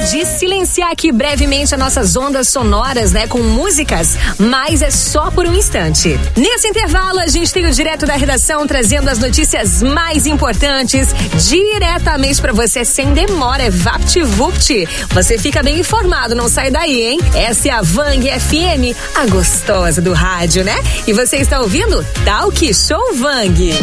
de silenciar aqui brevemente as nossas ondas sonoras, né, com músicas, mas é só por um instante. Nesse intervalo, a gente tem o Direto da Redação trazendo as notícias mais importantes diretamente pra você, sem demora, é VaptVupt. Você fica bem informado, não sai daí, hein? Essa é a Vang FM, a gostosa do rádio, né? E você está ouvindo Talk Show Vang.